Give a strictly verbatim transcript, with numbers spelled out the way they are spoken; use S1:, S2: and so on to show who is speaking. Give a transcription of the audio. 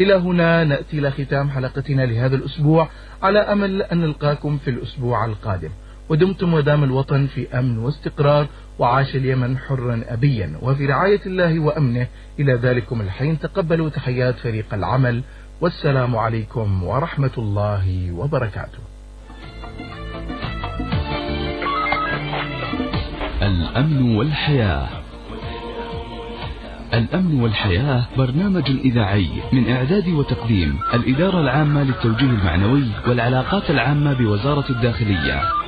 S1: إلى هنا نأتي إلى ختام حلقتنا لهذا الأسبوع، على أمل أن نلقاكم في الأسبوع القادم. ودمتم ودام الوطن في أمن واستقرار، وعاش اليمن حرا أبيا وفي رعاية الله وأمنه. إلى ذلكم الحين تقبلوا تحيات فريق العمل، والسلام عليكم ورحمة الله وبركاته.
S2: الأمن والحياة. الأمن والحياة برنامج إذاعي من إعداد وتقديم الإدارة العامة للتوجيه المعنوي والعلاقات العامة بوزارة الداخلية.